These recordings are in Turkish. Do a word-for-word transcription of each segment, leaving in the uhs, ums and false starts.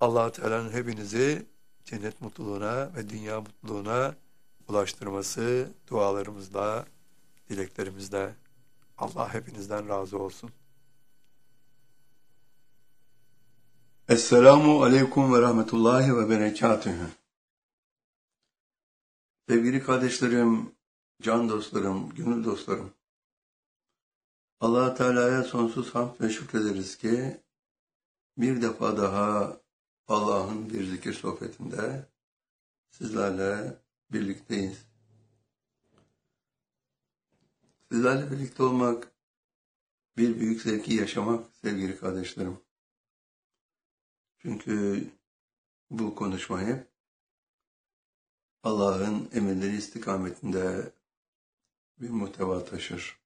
Allah Teala'nın hepinizi cennet mutluluğuna ve dünya mutluluğuna ulaştırması dualarımızla, dileklerimizle. Allah hepinizden razı olsun. Esselamu aleyküm ve rahmetullahi ve berekatühü. Sevgili kardeşlerim, can dostlarım, gönül dostlarım. Allah Teala'ya sonsuz hamd ve şükrederiz ki bir defa daha Allah'ın bir zikir sohbetinde sizlerle birlikteyiz. Sizlerle birlikte olmak, bir büyük zevki yaşamak sevgili kardeşlerim. Çünkü bu konuşma hep Allah'ın emirleri istikametinde bir muhteva taşır.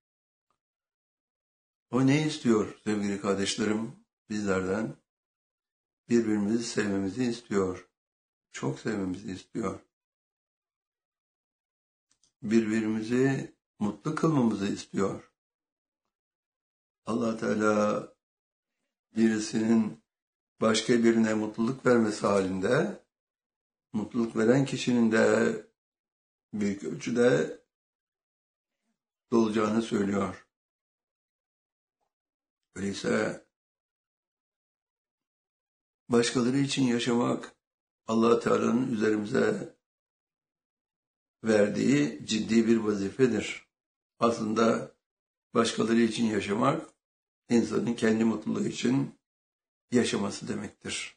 O ne istiyor sevgili kardeşlerim bizlerden? Birbirimizi sevmemizi istiyor. Çok sevmemizi istiyor. Birbirimizi mutlu kılmamızı istiyor. Allah Teala birisinin başka birine mutluluk vermesi halinde mutluluk veren kişinin de büyük ölçüde dolacağını söylüyor. Öyleyse başkaları için yaşamak Allah Teala'nın üzerimize verdiği ciddi bir vazifedir. Aslında başkaları için yaşamak insanın kendi mutluluğu için yaşaması demektir.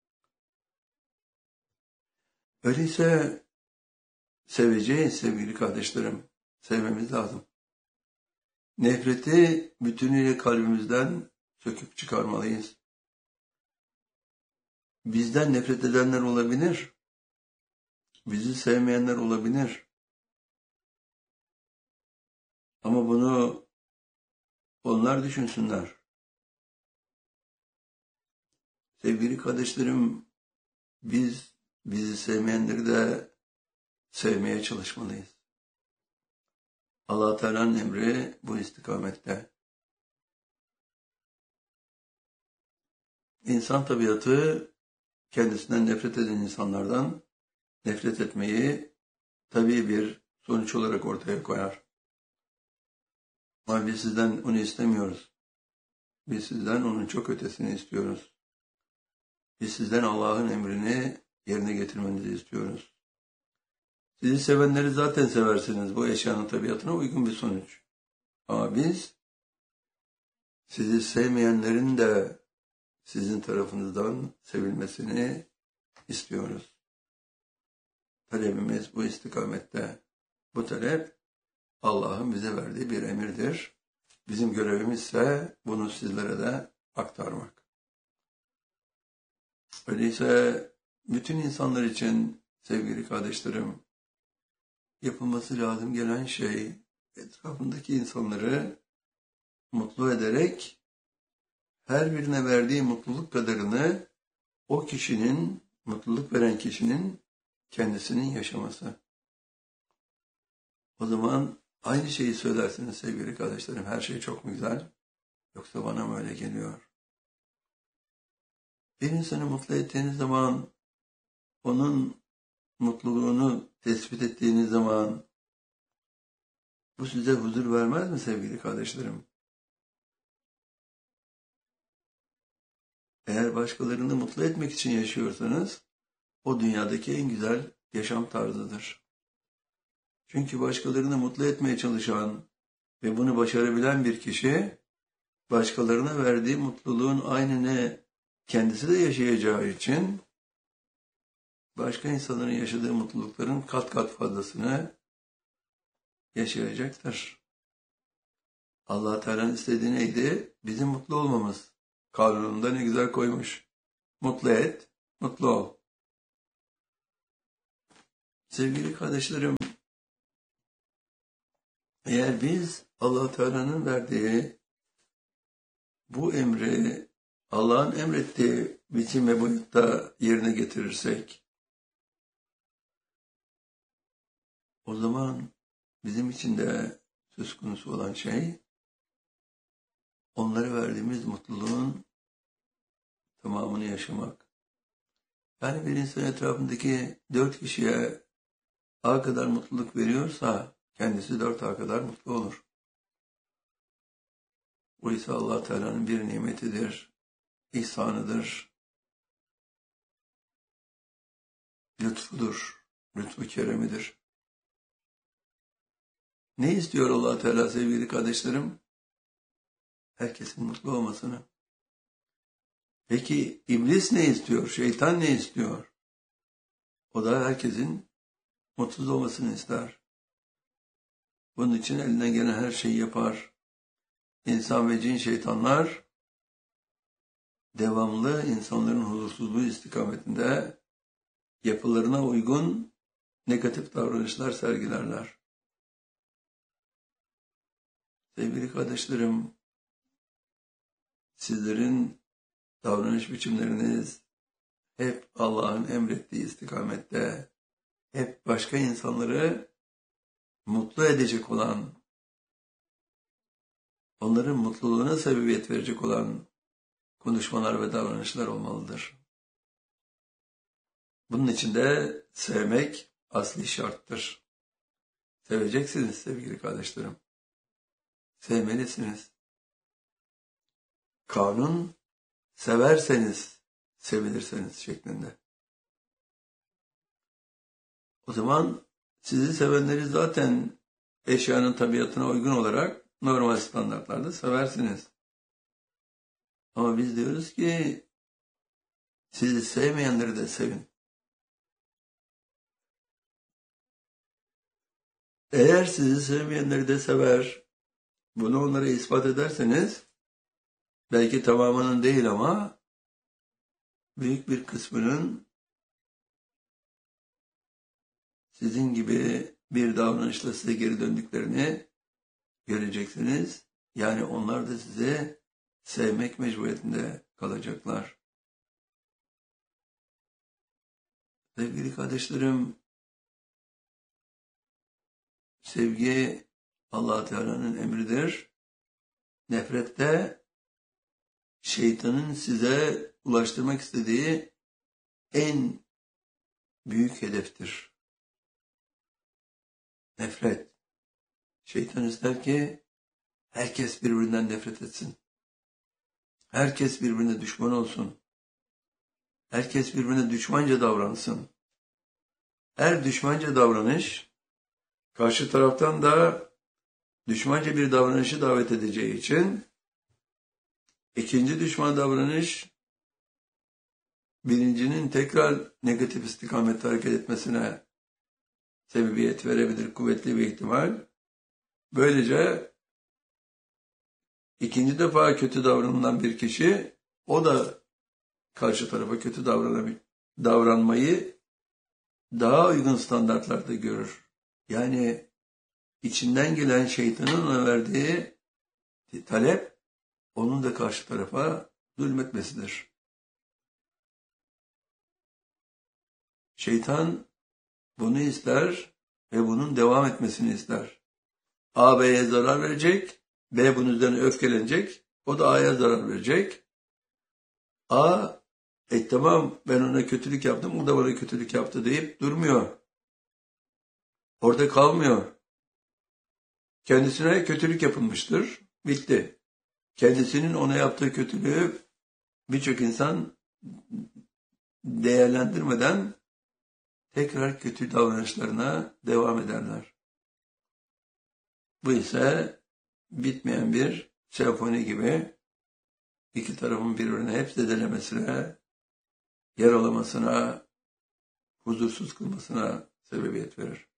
Öyleyse seveceğiz sevgili kardeşlerim. Sevmemiz lazım. Nefreti bütünüyle kalbimizden söküp çıkarmalıyız. Bizden nefret edenler olabilir. Bizi sevmeyenler olabilir. Ama bunu onlar düşünsünler. Sevgili kardeşlerim, biz bizi sevmeyenleri de sevmeye çalışmalıyız. Allah Teala'nın emri bu istikamette. İnsan tabiatı kendisinden nefret eden insanlardan nefret etmeyi tabii bir sonuç olarak ortaya koyar. Ama biz sizden onu istemiyoruz. Biz sizden onun çok ötesini istiyoruz. Biz sizden Allah'ın emrini yerine getirmenizi istiyoruz. Sizi sevenleri zaten seversiniz. Bu eşyanın tabiatına uygun bir sonuç. Ama biz sizi sevmeyenlerin de sizin tarafınızdan sevilmesini istiyoruz. Talebimiz bu istikamette. Bu talep Allah'ın bize verdiği bir emirdir. Bizim görevimiz ise bunu sizlere de aktarmak. Öyleyse bütün insanlar için sevgili kardeşlerim, yapılması lazım gelen şey etrafındaki insanları mutlu ederek her birine verdiği mutluluk kadarını o kişinin, mutluluk veren kişinin kendisinin yaşaması. O zaman aynı şeyi söylersiniz sevgili kardeşlerim. Her şey çok mu güzel? Yoksa bana mı öyle geliyor? Bir insanı mutlu ettiğiniz zaman, onun mutluluğunu tespit ettiğiniz zaman bu size huzur vermez mi sevgili kardeşlerim? Eğer başkalarını mutlu etmek için yaşıyorsanız o dünyadaki en güzel yaşam tarzıdır. Çünkü başkalarını mutlu etmeye çalışan ve bunu başarabilen bir kişi başkalarına verdiği mutluluğun aynını kendisi de yaşayacağı için başka insanların yaşadığı mutlulukların kat kat fazlasını yaşayacaktır. Allah Teala'nın istediği neydi? Bizim mutlu olmamız. Kanununda ne güzel koymuş. Mutlu et, mutlu ol. Sevgili kardeşlerim, eğer biz Allah Teala'nın verdiği bu emri Allah'ın emrettiği biçim ve boyutta yerine getirirsek, o zaman bizim için de söz konusu olan şey, onlara verdiğimiz mutluluğun tamamını yaşamak. Yani bir insan etrafındaki dört kişiye A kadar mutluluk veriyorsa kendisi dört A kadar mutlu olur. Bu ise Allah Teala'nın bir nimetidir, ihsanıdır, lütfudur, lütfu keremidir. Ne istiyor Allah Teala sevgili kardeşlerim? Herkesin mutlu olmasını. Peki iblis ne istiyor? Şeytan ne istiyor? O da herkesin mutsuz olmasını ister. Bunun için elinden gelen her şeyi yapar. İnsan ve cin şeytanlar devamlı insanların huzursuzluğu istikametinde yapılarına uygun negatif davranışlar sergilerler. Sevgili kardeşlerim, sizlerin davranış biçimleriniz hep Allah'ın emrettiği istikamette, hep başka insanları mutlu edecek olan, onların mutluluğuna sebebiyet verecek olan konuşmalar ve davranışlar olmalıdır. Bunun için de sevmek asli şarttır. Seveceksiniz sevgili kardeşlerim. Sevmelisiniz. Kanun, severseniz, sevilirseniz şeklinde. O zaman sizi sevenleri zaten eşyanın tabiatına uygun olarak normal standartlarda seversiniz. Ama biz diyoruz ki sizi sevmeyenleri de sevin. Eğer sizi sevmeyenleri de sever, bunu onlara ispat ederseniz, belki tamamının değil ama büyük bir kısmının sizin gibi bir davranışla size geri döndüklerini göreceksiniz. Yani onlar da size sevmek mecburiyetinde kalacaklar. Sevgili kardeşlerim, sevgi Allah Teala'nın emridir. Nefret de şeytanın size ulaştırmak istediği en büyük hedeftir. Nefret. Şeytan ister ki herkes birbirinden nefret etsin. Herkes birbirine düşman olsun. Herkes birbirine düşmanca davransın. Her düşmanca davranış karşı taraftan da düşmanca bir davranışı davet edeceği için ikinci düşman davranış birincinin tekrar negatif istikamette hareket etmesine sebebiyet verebilir, kuvvetli bir ihtimal. Böylece ikinci defa kötü davranılan bir kişi, o da karşı tarafa kötü davranmayı daha uygun standartlarda görür. Yani içinden gelen şeytanın ona verdiği talep, onun da karşı tarafa zulmetmesidir. Şeytan bunu ister ve bunun devam etmesini ister. A, B'ye zarar verecek, B bunun üzerine öfkelenecek, o da A'ya zarar verecek. A, e tamam ben ona kötülük yaptım, o da bana kötülük yaptı deyip durmuyor. Orada kalmıyor. Kendisine kötülük yapılmıştır, bitti. Kendisinin ona yaptığı kötülüğü birçok insan değerlendirmeden tekrar kötü davranışlarına devam ederler. Bu ise bitmeyen bir senfoni gibi iki tarafın birbirine hep zedelemesine, yaralamasına, huzursuz kılmasına sebebiyet verir.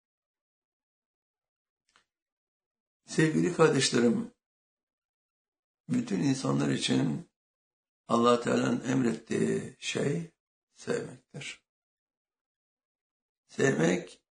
Sevgili kardeşlerim, bütün insanlar için Allah Teala'nın emrettiği şey sevmektir. Sevmek